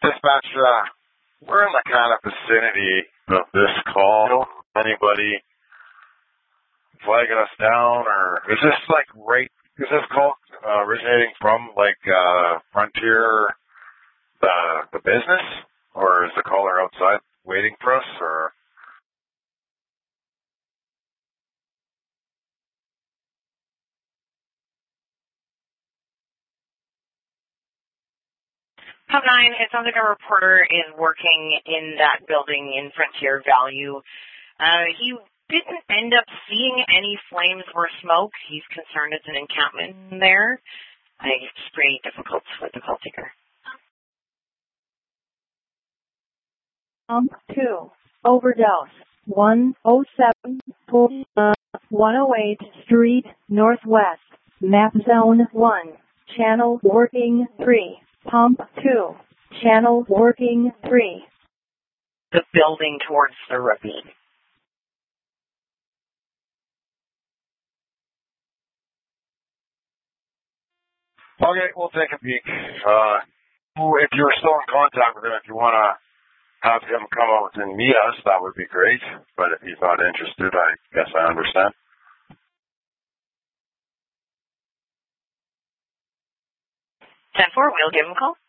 Dispatch, we're in the kind of vicinity of this call. Anybody flagging us down, or is this is this call originating from Frontier, the business, or is the caller outside waiting for us, or? Pub 9, it sounds like a reporter is working in that building in Frontier Value. He didn't end up seeing any flames or smoke. He's concerned it's an encampment there. I think it's pretty difficult with the call taker. 2. Overdose. 107 108 Street, Northwest. Map Zone 1. Channel working 3. Pump 2. Channel working 3. The building towards the ravine. Okay, we'll take a peek. If you're still in contact with him, if you want to have him come out and meet us, that would be great. But if he's not interested, I guess I understand. 10-4, we'll give him a call.